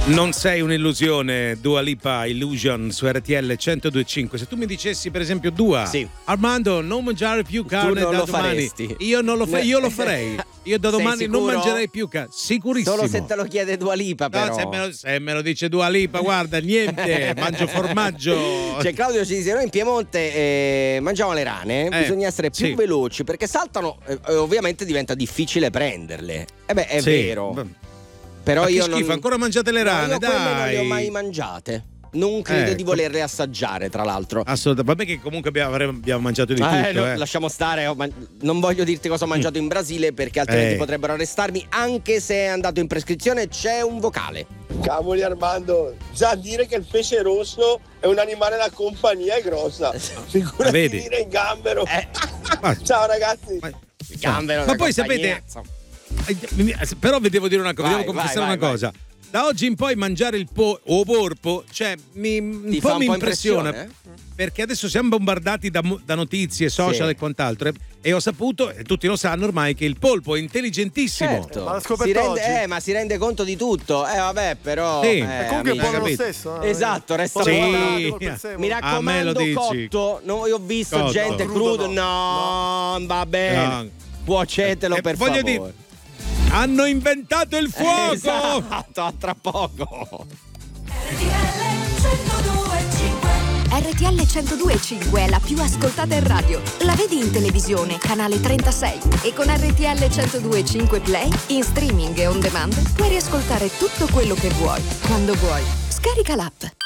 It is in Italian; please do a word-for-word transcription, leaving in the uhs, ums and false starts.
Non sei un'illusione, Dua Lipa, Illusion su R T L centodue e cinque. Se tu mi dicessi per esempio Dua, sì. Armando non mangiare più carne non da lo domani, faresti. io non lo fa- io lo farei. Io da domani non mangerei più carne, sicurissimo. Solo se te lo chiede Dua Lipa, però. No, se, me lo, se me lo dice Dua Lipa, guarda, niente, mangio formaggio. Cioè Claudio ci dice: noi in Piemonte eh, mangiamo le rane, eh, bisogna essere più sì. veloci perché saltano e eh, ovviamente diventa difficile prenderle. E eh beh, è sì. vero. Però Ma io che schifo, non... ancora mangiate le rane, no, io dai. quelle non le ho mai mangiate. Non credo eh, di volerle assaggiare, tra l'altro. Assolutamente. Vabbè che comunque abbiamo, abbiamo mangiato di eh, tutto. no, Eh. Lasciamo stare, ho man- non voglio dirti cosa ho mangiato in Brasile perché altrimenti Eh. potrebbero arrestarmi. Anche se è andato in prescrizione c'è un vocale. Cavoli Armando, già dire che il pesce rosso è un animale da compagnia è grossa. Figurati vedi? dire in gambero. Eh. Ciao ragazzi. Ma, Gambero ma da poi compagnia. sapete, però vi devo dire una cosa, Vai, devo confessare vai, una vai, cosa. Da oggi in poi mangiare il po- o porpo, cioè mi, un Ti po' fa un mi po' impressiona. impressione, eh? Perché adesso siamo bombardati da, mo- da notizie, social Sì. e quant'altro. E, e ho saputo, e tutti lo sanno ormai, che il polpo è intelligentissimo. Certo. Ma l'ha si scoperto rende, oggi? eh, ma si rende conto di tutto. Eh vabbè, però Sì. eh, E comunque è amici. buono lo capito? stesso. eh? Esatto, resta Sì. buono. Col prezzemolo. Mi A me lo raccomando, dici. cotto. No, io ho visto Cotto. gente Crudo crudo. No, no. va bene. No. Cuocetelo Eh, per voglio favore. dire, hanno inventato il fuoco! Esatto, a tra poco. R T L centodue e cinque è la più ascoltata in radio. La vedi in televisione, canale trentasei. E con R T L centodue e cinque Play, in streaming e on demand, puoi riascoltare tutto quello che vuoi, quando vuoi. Scarica l'app.